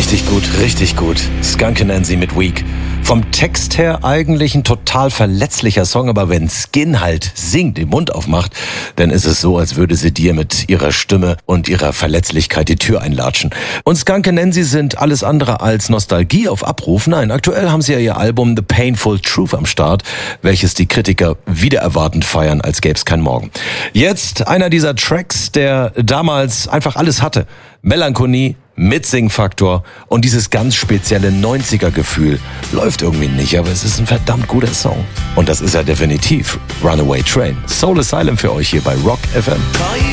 Richtig gut, richtig gut. Skunk Anansie mit Weak. Vom Text her eigentlich ein total verletzlicher Song, aber wenn Skin halt singt, den Mund aufmacht, dann ist es so, als würde sie dir mit ihrer Stimme und ihrer Verletzlichkeit die Tür einlatschen. Und Skunk Anansie sind alles andere als Nostalgie auf Abruf. Nein, aktuell haben sie ja ihr Album The Painful Truth am Start, welches die Kritiker wieder erwartend feiern, als gäb's kein Morgen. Jetzt einer dieser Tracks, der damals einfach alles hatte. Melancholie, Mitsingfaktor und dieses ganz spezielle 90er-Gefühl. Läuft irgendwie nicht, aber es ist ein verdammt guter Song. Und das ist er definitiv. Runaway Train. Soul Asylum für euch hier bei Rock FM.